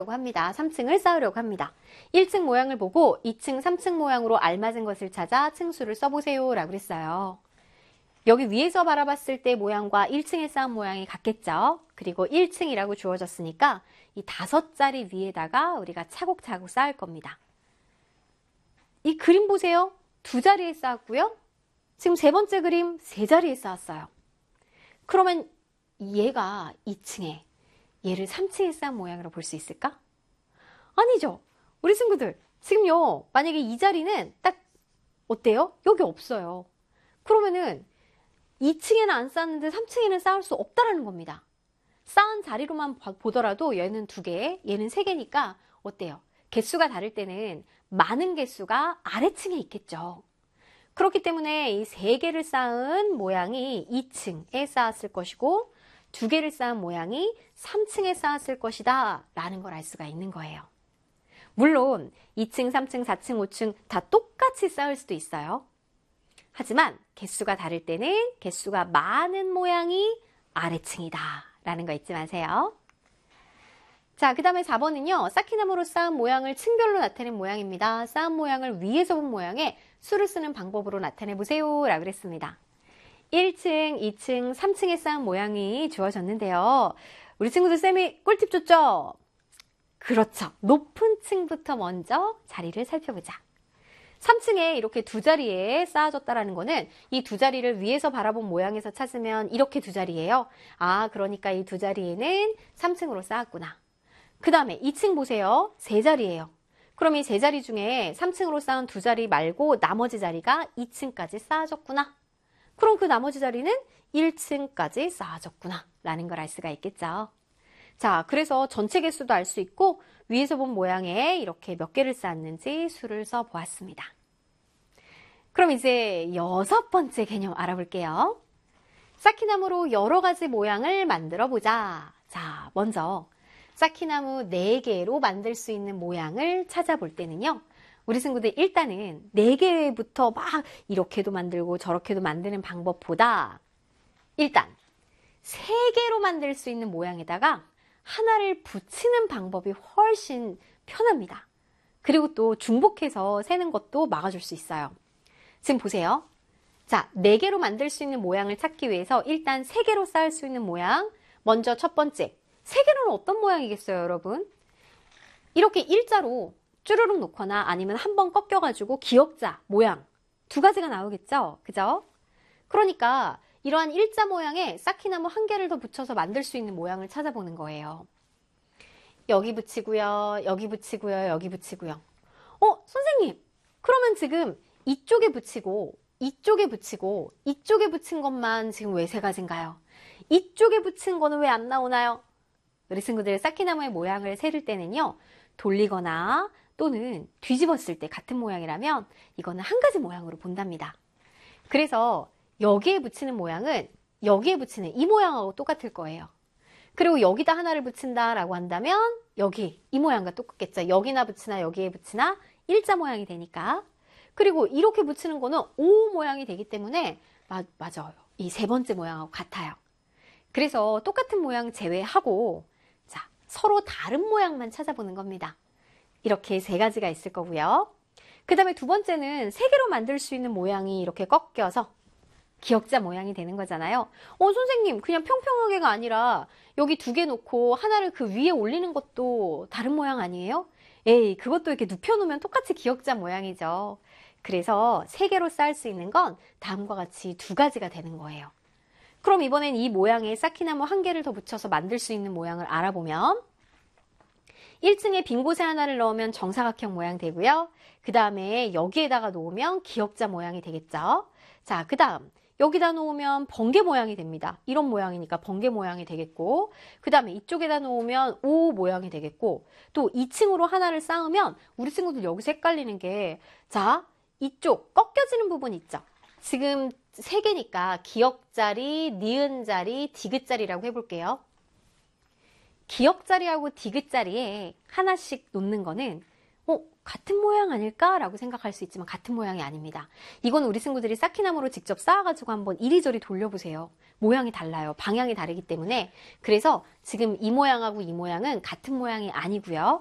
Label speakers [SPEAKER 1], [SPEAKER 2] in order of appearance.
[SPEAKER 1] 합니다. 3층을 쌓으려고 합니다. 1층 모양을 보고 2층, 3층 모양으로 알맞은 것을 찾아 층수를 써보세요 라고 그랬어요. 여기 위에서 바라봤을 때 모양과 1층에 쌓은 모양이 같겠죠. 그리고 1층이라고 주어졌으니까 이 5자리 위에다가 우리가 차곡차곡 쌓을 겁니다. 이 그림 보세요. 2자리에 쌓았고요. 지금 세 번째 그림 3자리에 쌓았어요. 그러면 얘가 2층에 얘를 3층에 쌓은 모양으로 볼 수 있을까? 아니죠. 우리 친구들 지금요 만약에 이 자리는 딱 어때요? 여기 없어요. 그러면은 2층에는 안 쌓았는데 3층에는 쌓을 수 없다라는 겁니다. 쌓은 자리로만 보더라도 얘는 2개, 얘는 3개니까 어때요? 개수가 다를 때는 많은 개수가 아래층에 있겠죠. 그렇기 때문에 이 3개를 쌓은 모양이 2층에 쌓았을 것이고 2개를 쌓은 모양이 3층에 쌓았을 것이다 라는 걸 알 수가 있는 거예요. 물론 2층, 3층, 4층, 5층 다 똑같이 쌓을 수도 있어요. 하지만 개수가 다를 때는 개수가 많은 모양이 아래층이다 라는 거 잊지 마세요. 자, 그 다음에 4번은요. 쌓기나무로 쌓은 모양을 층별로 나타낸 모양입니다. 쌓은 모양을 위에서 본 모양에 수를 쓰는 방법으로 나타내 보세요 라고 그랬습니다. 1층, 2층, 3층에 쌓은 모양이 주어졌는데요. 우리 친구들 쌤이 꿀팁 줬죠? 그렇죠. 높은 층부터 먼저 자리를 살펴보자. 3층에 이렇게 2자리에 쌓아졌다라는 거는 이 2자리를 위에서 바라본 모양에서 찾으면 이렇게 2자리예요. 아, 그러니까 이 2자리에는 3층으로 쌓았구나. 그 다음에 2층 보세요. 3자리예요. 그럼 이 3자리 중에 3층으로 쌓은 2자리 말고 나머지 자리가 2층까지 쌓아졌구나. 그럼 그 나머지 자리는 1층까지 쌓아졌구나 라는 걸 알 수가 있겠죠. 자, 그래서 전체 개수도 알 수 있고 위에서 본 모양에 이렇게 몇 개를 쌓았는지 수를 써 보았습니다. 그럼 이제 6번째 개념 알아볼게요. 쌓기나무로 여러 가지 모양을 만들어 보자. 자, 먼저 쌓기나무 4개로 만들 수 있는 모양을 찾아볼 때는요. 우리 친구들 일단은 4개부터 막 이렇게도 만들고 저렇게도 만드는 방법보다 일단 3개로 만들 수 있는 모양에다가 하나를 붙이는 방법이 훨씬 편합니다. 그리고 또 중복해서 세는 것도 막아줄 수 있어요. 지금 보세요. 자, 4개로 만들 수 있는 모양을 찾기 위해서 일단 3개로 쌓을 수 있는 모양. 먼저 첫 번째. 3개로는 어떤 모양이겠어요, 여러분? 이렇게 일자로 쭈르륵 놓거나 아니면 한번 꺾여가지고 기역자 모양 2가지가 나오겠죠? 그죠? 그러니까 이러한 일자 모양에 쌓기나무 1개를 더 붙여서 만들 수 있는 모양을 찾아보는 거예요. 여기 붙이고요. 여기 붙이고요. 여기 붙이고요. 선생님! 그러면 지금 이쪽에 붙이고 이쪽에 붙이고 이쪽에 붙인 것만 지금 왜 3가지인가요? 이쪽에 붙인 거는 왜 안 나오나요? 우리 친구들 쌓기나무의 모양을 세를 때는요. 돌리거나 또는 뒤집었을 때 같은 모양이라면 이거는 1가지 모양으로 본답니다. 그래서 여기에 붙이는 모양은 여기에 붙이는 이 모양하고 똑같을 거예요. 그리고 여기다 하나를 붙인다라고 한다면 여기 이 모양과 똑같겠죠. 여기나 붙이나 여기에 붙이나 일자 모양이 되니까. 그리고 이렇게 붙이는 거는 O 모양이 되기 때문에 맞아요. 이 3번째 모양하고 같아요. 그래서 똑같은 모양 제외하고 자, 서로 다른 모양만 찾아보는 겁니다. 이렇게 3가지가 있을 거고요. 그 다음에 2번째는 3개로 만들 수 있는 모양이 이렇게 꺾여서 기역자 모양이 되는 거잖아요. 선생님 그냥 평평하게가 아니라 여기 2개 놓고 하나를 그 위에 올리는 것도 다른 모양 아니에요? 에이, 그것도 이렇게 눕혀놓으면 똑같이 기역자 모양이죠. 그래서 3개로 쌓을 수 있는 건 다음과 같이 2가지가 되는 거예요. 그럼 이번엔 이 모양에 쌓기나무 1개를 더 붙여서 만들 수 있는 모양을 알아보면 1층에 빈 곳에 하나를 넣으면 정사각형 모양 되고요. 그 다음에 여기에다가 놓으면 기역자 모양이 되겠죠. 자, 그 다음 여기다 놓으면 번개 모양이 됩니다. 이런 모양이니까 번개 모양이 되겠고 그 다음에 이쪽에다 놓으면 O 모양이 되겠고 또 2층으로 하나를 쌓으면 우리 친구들 여기서 헷갈리는 게 자, 이쪽 꺾여지는 부분 있죠. 지금 3개니까 기역자리, 니은자리, 디귿자리라고 해볼게요. 기역자리하고 디귿자리에 하나씩 놓는 거는 같은 모양 아닐까? 라고 생각할 수 있지만 같은 모양이 아닙니다. 이건 우리 친구들이 쌓기나무로 직접 쌓아가지고 한번 이리저리 돌려보세요. 모양이 달라요. 방향이 다르기 때문에. 그래서 지금 이 모양하고 이 모양은 같은 모양이 아니고요.